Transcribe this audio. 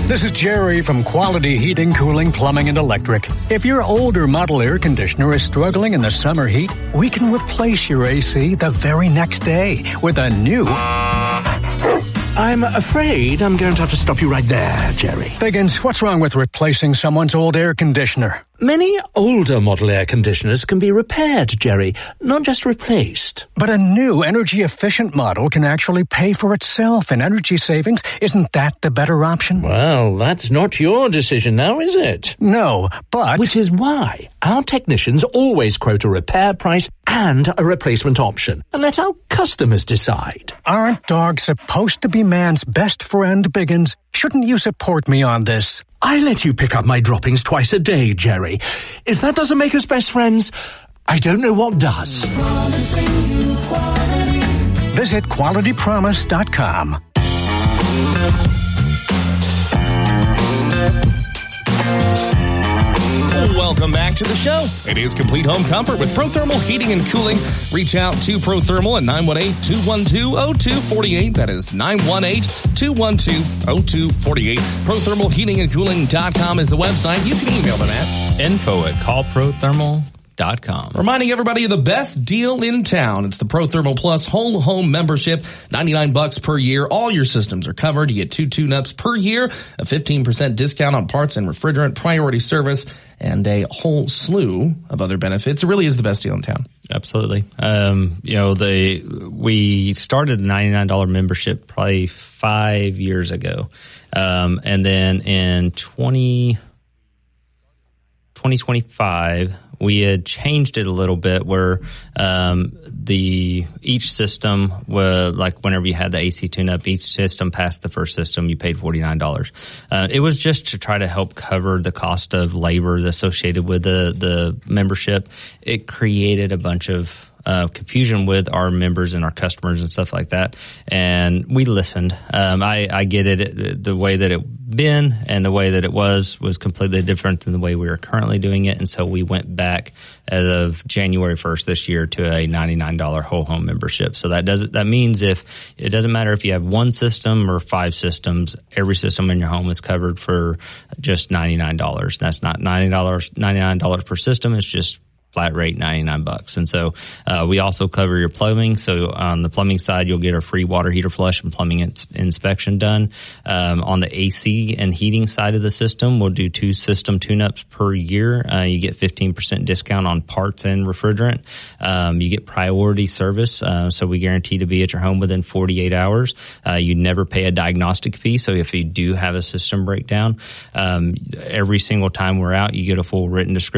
This is Jerry from Quality Heating, Cooling, Plumbing, and Electric. If your older model air conditioner is struggling in the summer heat, we can replace your AC the very next day with a new... I'm afraid I'm going to have to stop you right there, Jerry. Biggins, what's wrong with replacing someone's old air conditioner? Many older model air conditioners can be repaired, Jerry, not just replaced. But a new energy-efficient model can actually pay for itself in energy savings. Isn't that the better option? Well, that's not your decision now, is it? No, but... Which is why our technicians always quote a repair price and a replacement option, and let our customers decide. Aren't dogs supposed to be man's best friend, Biggins? Shouldn't you support me on this? I let you pick up my droppings twice a day, Jerry. If that doesn't make us best friends, I don't know what does. Visit QualityPromise.com. Welcome back to the show. It is Complete Home Comfort with ProThermal Heating and Cooling. Reach out to ProThermal at 918-212-0248. That is 918-212-0248. ProThermalHeatingandCooling.com is the website. You can email them at info@callprothermal.com. Reminding everybody of the best deal in town. It's the ProThermal Plus whole home membership, $99 per year. All your systems are covered. You get 2 tune-ups per year, a 15% discount on parts and refrigerant, priority service, and a whole slew of other benefits. It really is the best deal in town. Absolutely. We started a $99 membership probably 5 years ago. And then in 2025, we had changed it a little bit where each system, like whenever you had the AC tune-up, each system past the first system, you paid $49. It was just to try to help cover the cost of labor associated with the membership. It created a bunch of confusion with our members and our customers and stuff like that. And we listened. I get it. The way that it been and the way that it was completely different than the way we are currently doing it. And so we went back as of January 1st this year to a $99 whole home membership. So that means if it doesn't matter if you have one system or 5 systems, every system in your home is covered for just $99. That's not $99 per system. It's just flat rate $99. And so we also cover your plumbing. So on the plumbing side, you'll get a free water heater flush and plumbing inspection done. On the AC and heating side of the system, we'll do 2 system tune-ups per year. You get 15% discount on parts and refrigerant. You get priority service. So we guarantee to be at your home within 48 hours. You never pay a diagnostic fee. So if you do have a system breakdown, every single time we're out, you get a full written description